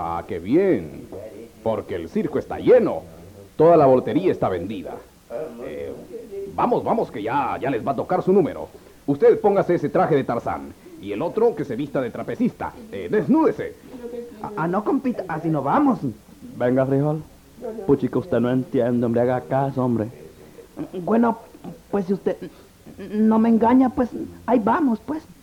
Ah, qué bien. Porque el circo está lleno. Toda la boletería está vendida. Vamos, que ya les va a tocar su número. Usted póngase ese traje de Tarzán. Y el otro que se vista de trapecista. Desnúdese. No, compita, así no vamos. Venga, frijol. Puchica, usted no entiende, hombre, haga caso, hombre. Bueno, pues si usted no me engaña, pues ahí vamos, pues.